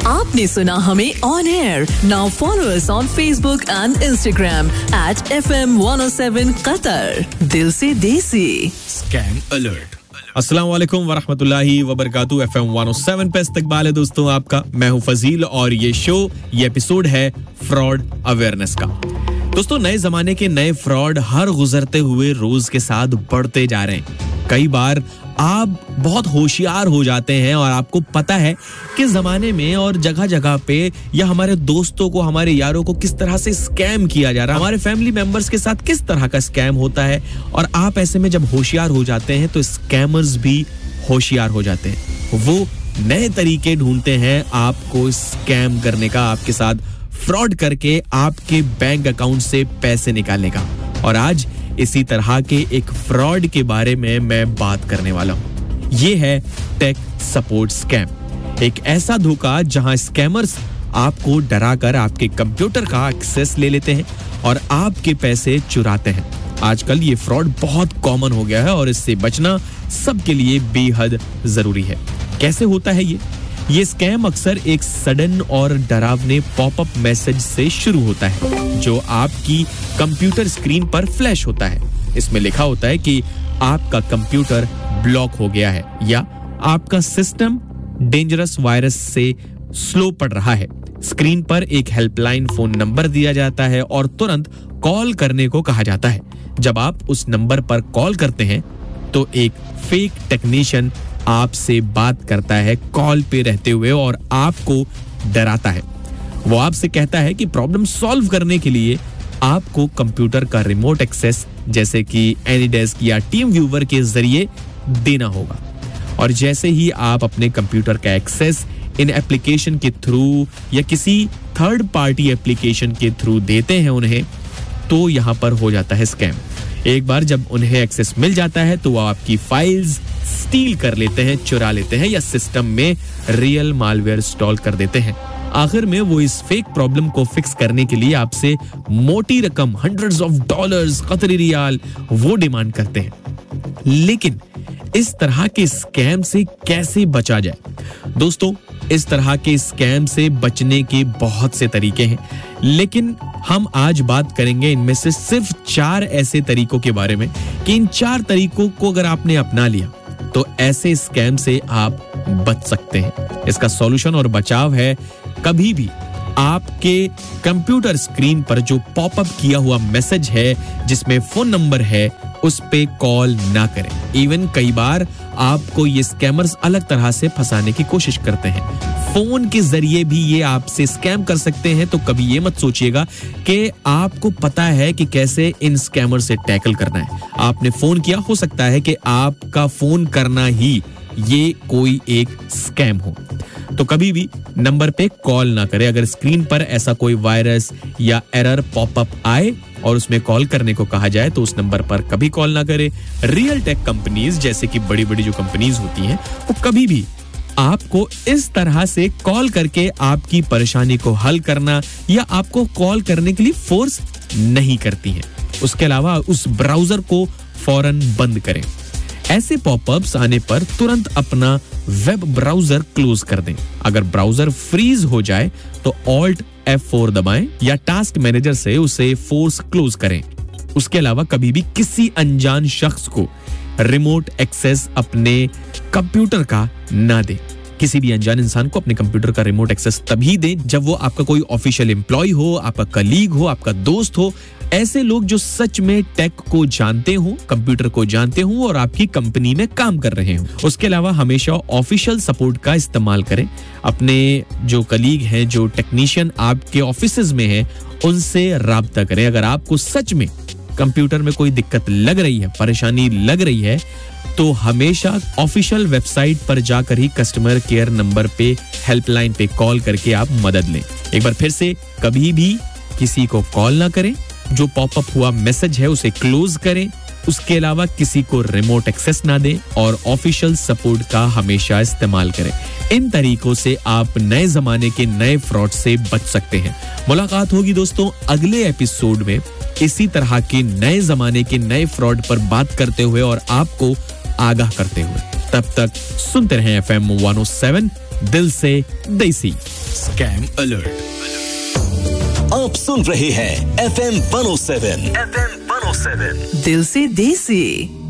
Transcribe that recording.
आपने सुना हमें on air. Now follow us on Facebook and Instagram @FM 107 Qatar. दिल से देसी. Scam alert. अस्सलाम वालेकुम वरहमतुल्लाहि वबरकातुहू. FM 107 पे इस्तकबाल है दोस्तों आपका. मैं हूं फजील और ये एपिसोड है फ्रॉड अवेयरनेस का. दोस्तों, नए जमाने के नए फ्रॉड हर गुजरते हुए रोज के साथ बढ़ते जा रहे हैं. कई बार आप बहुत होशियार हो जाते हैं और आपको पता है कि जमाने में और जगह जगह पे या हमारे दोस्तों को, हमारे यारों को किस तरह से स्कैम किया जा रहा है, हमारे फैमिली मेंबर्स के साथ किस तरह का स्कैम होता है. और आप ऐसे में जब होशियार हो जाते हैं तो स्कैमर्स भी होशियार हो जाते हैं. वो नए तरीके ढूंढते हैं आपको स्कैम करने का, आपके साथ फ्रॉड करके आपके बैंक अकाउंट से पैसे निकालने का. और आज इसी तरह के एक फ्रॉड के बारे में मैं बात करने वाला हूं. ये है टेक सपोर्ट स्कैम. एक ऐसा धोखा जहां स्कैमर्स आपको डराकर आपके कंप्यूटर का एक्सेस ले लेते हैं और आपके पैसे चुराते हैं. आजकल ये फ्रॉड बहुत कॉमन हो गया है और इससे बचना सबके लिए बेहद जरूरी है. कैसे होता है ये स्कैम अक्सर एक सडन और डरावने पॉपअप मैसेज से शुरू होता है जो आपकी कंप्यूटर स्क्रीन पर फ्लैश होता है. इसमें लिखा होता है कि आपका कंप्यूटर ब्लॉक हो गया है या आपका सिस्टम डेंजरस वायरस से स्लो पड़ रहा है. स्क्रीन पर एक हेल्पलाइन फोन नंबर दिया जाता है और तुरंत कॉल करने को कहा जाता है. जब आप उस नंबर पर कॉल करते हैं तो एक फेक टेक्नीशियन आपसे बात करता है कॉल पे रहते हुए और आपको डराता है. वो आपसे कहता है कि प्रॉब्लम सॉल्व करने के लिए आपको कंप्यूटर का रिमोट एक्सेस जैसे कि एनीडेस्क या टीम व्यूवर के जरिए देना होगा. और जैसे ही आप अपने कंप्यूटर का एक्सेस इन एप्लीकेशन के थ्रू या किसी थर्ड पार्टी एप्लीकेशन के थ्रू देते हैं उन्हें, तो यहां पर हो जाता है स्कैम. एक बार जब उन्हें एक्सेस मिल जाता है तो वो आपकी फाइल्स स्टील कर लेते हैं, चुरा लेते हैं या सिस्टम में रियल मालवेयर इंस्टॉल कर देते हैं. आखिर में वो इस फेक प्रॉब्लम को फिक्स करने के लिए आपसे मोटी रकम hundreds of dollars कतरी रियाल वो डिमांड करते हैं. लेकिन इस तरह के स्कैम से कैसे बचा जाए? दोस्तों, इस तरह के स्कैम से बचने के बहुत से तरीके हैं, लेकिन हम आज बात करेंगे इनमें से सिर्फ 4 ऐसे तरीकों के बारे में कि इन 4 तरीकों को अगर आपने अपना लिया तो ऐसे स्कैम से आप बच सकते हैं. इसका सॉल्यूशन और बचाव है कभी भी आपके कंप्यूटर स्क्रीन पर जो पॉपअप किया हुआ मैसेज है जिसमें फोन नंबर है उस पे कॉल ना करें. इवन कई बार आपको ये स्कैमर्स अलग तरह से फंसाने की कोशिश करते हैं. फोन के जरिए भी ये आपसे स्कैम कर सकते हैं, तो कभी ये मत सोचिएगा कि आपको पता है कि कैसे इन स्कैमर से टैकल करना है. आपने फोन किया, हो सकता है कि आपका फोन करना ही ये कोई एक स्कैम हो. तो कभी भी नंबर पे कॉल ना करें. अगर स्क्रीन पर ऐसा कोई वायरस या एरर पॉपअप आए और उसमें कॉल करने को कहा जाए तो उस नंबर पर कभी कॉल ना करें. रियल टेक कंपनीज जैसे कि बड़ी बड़ी जो कंपनीज होती हैं वो कभी भी आपको इस तरह से कॉल करके आपकी परेशानी को हल करना या आपको कॉल करने के लिए फोर्स नहीं करती हैं. उसके अलावा उस ब्राउजर को फौरन बंद करें. ऐसे पॉपअप्स आने पर तुरंत अपना वेब ब्राउजर क्लोज कर दें. अगर ब्राउजर फ्रीज हो जाए तो Alt F4 दबाएं या टास्क मैनेजर से उसे फोर्स क्लोज करें. उसके अलावा कभी भी किसी अनजान शख्स को रिमोट एक्सेस अपने कंप्यूटर का ना दें. किसी भी अनजान इंसान को अपने कंप्यूटर का रिमोट एक्सेस तभी दें जब वो आपका कोई ऑफिशियल एम्प्लॉय हो, आपका कलीग हो, आपका दोस्त हो. ऐसे लोग जो सच में टेक को जानते हो, कंप्यूटर को जानते हो और आपकी कंपनी में काम कर रहे हो. उसके अलावा हमेशा ऑफिशियल सपोर्ट का इस्तेमाल करें. अपने जो कलीग हैं, जो टेक्नीशियन आपके ऑफिसेज में हैं, उनसे राब्ता करें. अगर आपको सच में कंप्यूटर में कोई दिक्कत लग रही है, परेशानी लग रही है, तो हमेशा ऑफिशियल वेबसाइट पर जाकर ही कस्टमर केयर नंबर पे, हेल्पलाइन पे कॉल करके आप मदद लें. एक बार फिर से, कभी भी किसी को कॉल ना करें. जो पॉपअप हुआ मैसेज है उसे क्लोज करें. उसके अलावा किसी को रिमोट एक्सेस ना दें और ऑफिशियल सपोर्ट का हमेशा इस्तेमाल करें. इन तरीकों से आप नए जमाने के नए फ्रॉड से बच सकते हैं. मुलाकात होगी दोस्तों अगले एपिसोड में इसी तरह के नए जमाने के नए फ्रॉड पर बात करते हुए और आपको आगाह करते हुए. तब तक सुनते रहें FM 107 दिल से देसी. Scam alert. आप सुन रहे हैं FM 107 दिल से देसी।